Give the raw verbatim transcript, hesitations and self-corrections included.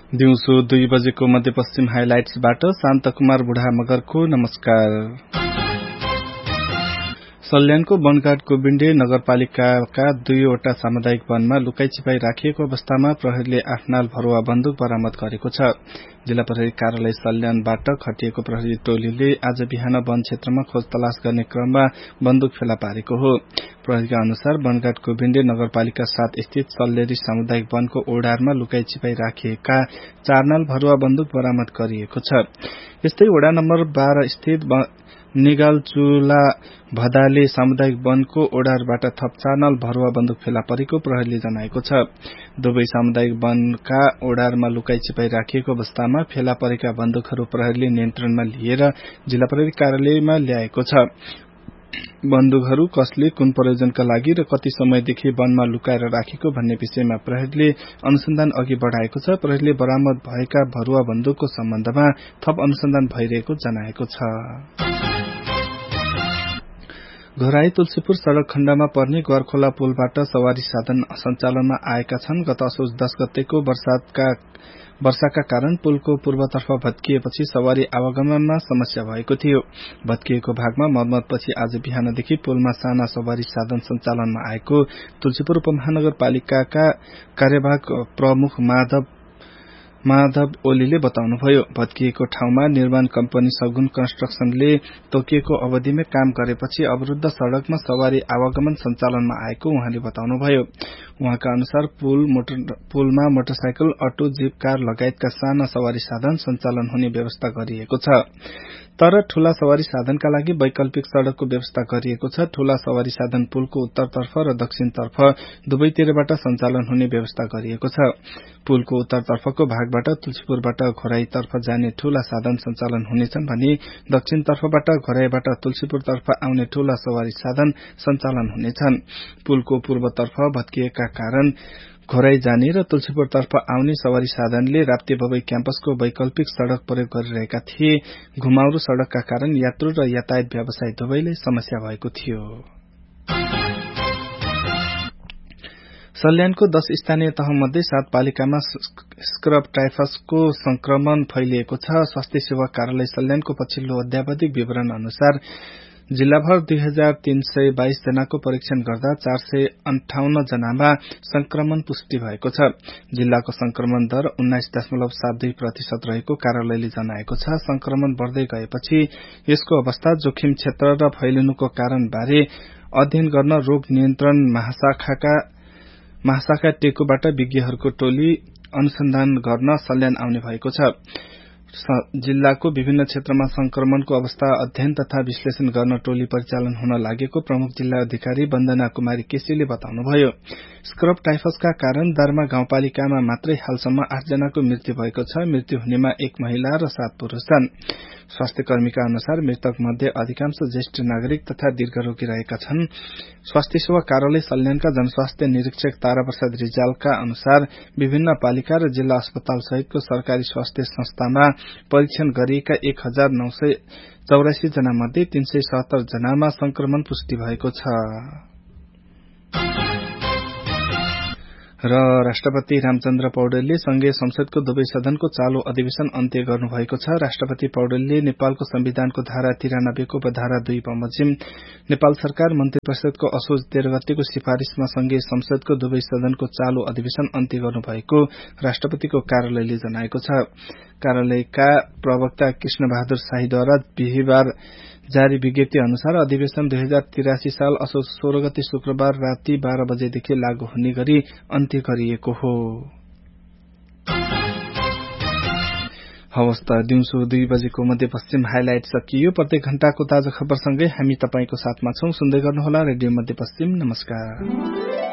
दिउँसो दुई बजेको मध्यपश्चिम हाइलाइट्सबाट शान्त कुमार बुढा मगरको नमस्कार। सल्यानको वनगाड गोविन्दे नगरपालिकाका दुईवटा सामुदायिक वनमा लुकाई छिपाई राखिएको अवस्थामा प्रहरीले आठ नाल भरुवा बन्दुक बरामद गरेको छ। जिल्ला प्रहरी कार्यालय सल्यानबाट खटिएको प्रहरी टोलीले आज बिहान वन क्षेत्रमा खोज तलास गर्ने क्रममा बन्दुक फेला पारेको हो। प्रहरीका अनुसार वनगाड गोविन्दे नगरपालिका सात स्थित सल्लेरी सामुदायिक वनको ओडारमा लुकाई छिपाई राखिएका चार नाल भरुवा बन्दुक बरामद गरिएको छ। यस्तै ओडा नम्बर बाह्र स्थित निगालचुला भदाले सामुदायिक वनको ओडारबाट थप चार नाल भरुवा बन्दुक फेला परेको प्रहरीले जनाएको छ। दुवै सामुदायिक वनका ओडारमा लुकाई छिपाई राखिएको अवस्थामा फेला परेका बन्दुकहरू प्रहरीले नियन्त्रणमा लिएर जिल्ला प्रहरी कार्यालयमा ल्याएको छ। बन्दुकहरू कसले कुन प्रयोजनका लागि र कति समयदेखि वनमा लुकाएर राखेको भन्ने विषयमा प्रहरीले अनुसन्धान अघि बढ़ाएको छ। प्रहरीले बरामद भएका भरुवा बन्दुकको सम्बन्धमा थप अनुसन्धान भइरहेको जनाएको छ। घोराई तुलसीपुर सड़क खण्डमा पर्ने गरखोला पुलबाट सवारी साधन सञ्चालनमा आएका छन्। गत असोज दस गतेको वर्षाका वर्षाका कारण पुलको पूर्वतर्फ भत्किएपछि सवारी आवागमनमा समस्या भएको थियो। भत्किएको भागमा मर्मतपछि आज बिहानदेखि पुलमा साना सवारी साधन सञ्चालनमा आएको तुलसीपुर उपमहानगरपालिकाका कार्यवाहक प्रमुख माधव माधव ओलीले बताउनुभयो। भत्किएको ठाउँमा निर्माण कम्पनी सगुन कन्स्ट्रक्सनले तोकिएको अवधिमा काम गरेपछि अवरुद्ध सड़कमा सवारी आवागमन सञ्चालनमा आएको उहाँले बताउनुभयो। उहाँका अनुसार पुल मोटर पुलमा मोटरसाइकल, अटो, जीप, कार लगायतका साना सवारी साधन सञ्चालन हुने व्यवस्था गरिएको छ। तर ठूला सवारी साधनका लागि वैकल्पिक सड़कको व्यवस्था गरिएको छ। ठूला सवारी साधन पुलको उत्तरतर्फ र दक्षिणतर्फ दुवैतिरबाट सञ्चालन हुने व्यवस्था गरिएको छ। पुलको उत्तरतर्फको भागबाट तुलसीपुरबाट घोराईतर्फ जाने ठूला साधन सञ्चालन हुनेछन् भने दक्षिणतर्फबाट घोराईबाट तुलसीपुरतर्फ आउने ठूला सवारी साधन सञ्चालन हुनेछन्। पुलको पूर्वतर्फ भत्किएका कारण घोराई जाने र तुलसीपुरतर्फ आउने सवारी साधनले राप्ती बबई क्याम्पसको वैकल्पिक सड़क प्रयोग गरिरहेका थिए। घुमाउरो सड़कका कारण यात्रु र यातायात व्यवसाय दुवैलाई समस्या भएको थियो। सल्यानको दश स्थानीय तह मध्ये सात पालिकामा स्क्रब टाइफसको संक्रमण फैलिएको छ। स्वास्थ्य सेवा कार्यालय सल्यानको पछिल्लो अध्यावधिक विवरण अनुसार जिल्लाभर दुई हजार तीन सय बाइस जनाको परीक्षण गर्दा चार सय अन्ठाउन्न जनामा संक्रमण पुष्टि भएको छ। जिल्लाको संक्रमण दर उन्नाइस दशमलव सात दुई प्रतिशत रहेको कार्यालयले जनाएको छ। संक्रमण बढ़दै गएपछि यसको अवस्था, जोखिम क्षेत्र र फैलिनुको कारण बारे अध्ययन गर्न रोग नियन्त्रण महाशाखाका महाशाखा टेकोबाट विज्ञहरूको टोली अनुसन्धान गर्न सल्यान आउने भएको छ। जिल्लाको विभिन्न क्षेत्रमा संक्रमणको अवस्था अध्ययन तथा विश्लेषण गर्न टोली परिचालन हुन लागेको प्रमुख जिल्ला अधिकारी वन्दना कुमारी केसीले बताउनुभयो। स्क्रब टाइफसका कारण दार्मा गाउँपालिकामा मात्रै हालसम्म आठ जनाको मृत्यु भएको छ। मृत्यु हुनेमा एक महिला र सात पुरूष छन्। स्वास्थ्य कर्मीका अनुसार मृतक मध्ये अधिकांश ज्येष्ठ नागरिक तथा दीर्घरोगी रहेका छन्। स्वास्थ्य सेवा कार्यालय सल्यानका जनस्वास्थ्य निरीक्षक तारा प्रसाद रिजालका अनुसार विभिन्न पालिका र जिल्ला अस्पताल सहितको सरकारी स्वास्थ्य संस्थामा परीक्षण गरिएका एक हजार नौ सय चौरासी जना मध्ये तीन सय सत्तर जनामा संक्रमण पुष्टि भएको छ। र राष्ट्रपति रामचन्द्र पौडेलले संघीय संसदको दुवै सदनको चालू अधिवेशन अन्त्य गर्नुभएको छ। राष्ट्रपति पौडेलले नेपालको संविधानको धारा तिरानब्बेको उपधारा दुई बमोजिम नेपाल सरकार मन्त्री परिषदको असोज तेह्र गतेको सिफारिशमा संघीय संसदको दुवै सदनको चालू अधिवेशन अन्त्य गर्नुभएको राष्ट्रपतिको कार्यालयले जनाएको छ। कार्यालयका प्रवक्ता कृष्ण बहादुर शाहीद्वारा बिहिबार जारी विज्ञप्ति अनुसार अधिवेशन दुई हजार तिरासी साल असोज सोह्र गते शुक्रबार राति बाह्र बजेदेखि लागू हुने गरी अन्त्य गरिएको हो। हवस् त दिउँसो दुई बजेको मध्यपश्चिम हाइलाइट सकियो। प्रत्येक घण्टाको ताजा खबरसँगै हामी तपाईंको साथमा छौं। सुन्दै गर्नुहोला रेडियो मध्यपश्चिम। नमस्कार।